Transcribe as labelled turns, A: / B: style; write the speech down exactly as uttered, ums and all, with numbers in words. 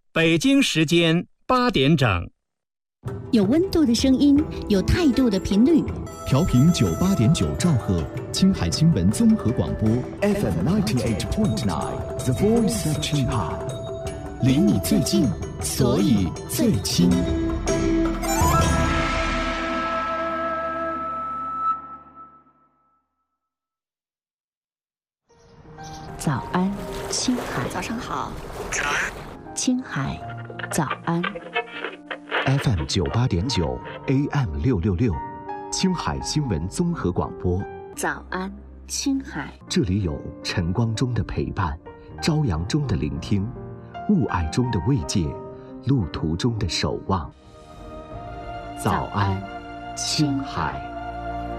A: 北京时间八点整，
B: 有温度的声音，有态度的频率，
C: 调频九八点九兆赫，青海新闻综合广播
D: F M ninety-eight point nine The Voice of 青海，
B: 离你最近，所以最亲。早安，青海。
E: 早上好。
B: 早安，青海。早安。
D: F M 九八点九 A M 六六六，青海新闻综合广播。
B: 早安，青海。
D: 这里有晨光中的陪伴，朝阳中的聆听，雾霭中的慰藉，路途中的守望。早安，青海。